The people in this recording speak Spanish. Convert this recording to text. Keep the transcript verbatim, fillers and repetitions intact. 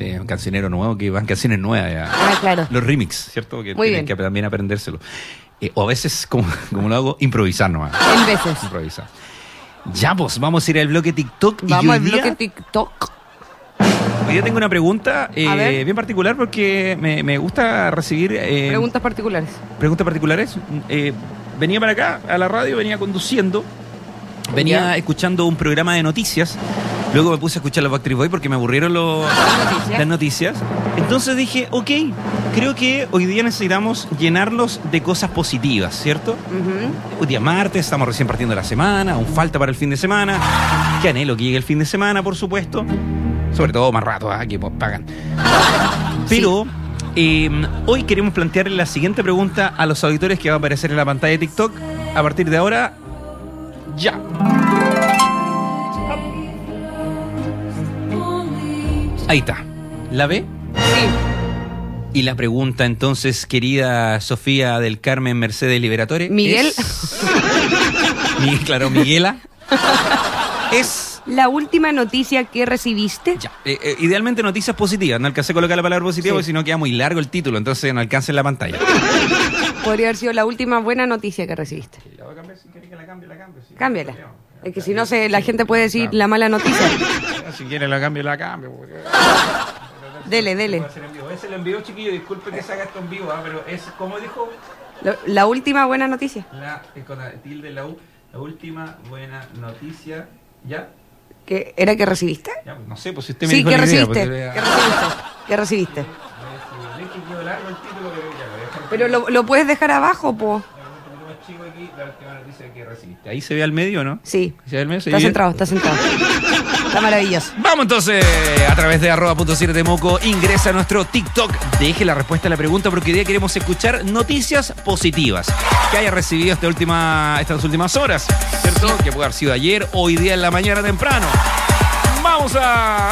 Sí, un cancionero nuevo que van canciones nuevas ya. Ah, claro. Los remix, ¿cierto? Que Muy tienen bien. que también aprendérselo. Eh, o a veces, como, como lo hago, improvisar nomás. En veces. Improvisar. Ya, pues, vamos a ir al bloque TikTok. y Vamos hoy al día, bloque TikTok. Hoy día tengo una pregunta eh, A ver. bien particular porque me, me gusta recibir... Eh, Preguntas particulares. preguntas particulares. Eh, venía para acá, a la radio, venía conduciendo, venía Ya. escuchando un programa de noticias. Luego me puse a escuchar los Backstreet Boys porque me aburrieron los, noticias. las noticias. Entonces dije, ok, creo que hoy día necesitamos llenarlos de cosas positivas, ¿cierto? Ujú. Hoy día martes, estamos recién partiendo la semana, aún falta para el fin de semana. Que anhelo que llegue el fin de semana, por supuesto. Sobre todo más rato, ¿ah? Que pues, pagan. Pero eh, hoy queremos plantearle la siguiente pregunta a los auditores que va a aparecer en la pantalla de TikTok. A partir de ahora, ya. Ahí está. ¿La ve? Sí. Y la pregunta entonces, querida Sofía del Carmen Mercedes Liberatore. Miguel. Es... Miguel, claro, Miguela. Es... La última noticia que recibiste. Ya, eh, eh, idealmente noticias positivas. No alcancé a colocar la palabra positiva Sí. porque si no queda muy largo el título, entonces no alcanza en la pantalla. Podría haber sido la última buena noticia que recibiste. La voy a cambiar, si quieres que la cambie, la cambio. Sí. Cámbiala. Es que si no, se, la gente puede decir la mala noticia. Si quieres la cambio, la cambio. porque- Dele, dele. Puede ser en vivo. Ese lo envió, chiquillo, disculpe que se haga esto en vivo, ¿ah? Pero es, como dijo Lo- La última buena noticia. la, eh, con la tilde la U, la última buena noticia, ¿ya? ¿Que ¿Era que recibiste? Ya, pues, no sé, pues si usted me Sí, dijo ¿qué la idea, recibiste? pues, ¿Qué recibiste? ¿Qué recibiste? Es que quedó largo el título, pero ya, lo voy a dejar Pero lo, lo puedes dejar abajo, po. un poquito más chico aquí, la última noticia que recibiste. Ahí se ve al medio, ¿no? Sí. ¿Se ve al medio? ¿Se ve Está bien? centrado, está centrado. Está maravilloso. Vamos entonces, a través de arroba punto siete de moco, ingresa a nuestro TikTok, deje la respuesta a la pregunta porque hoy día queremos escuchar noticias positivas que haya recibido esta última, estas últimas horas, ¿cierto? Que puede haber sido ayer, hoy día en la mañana temprano. Vamos a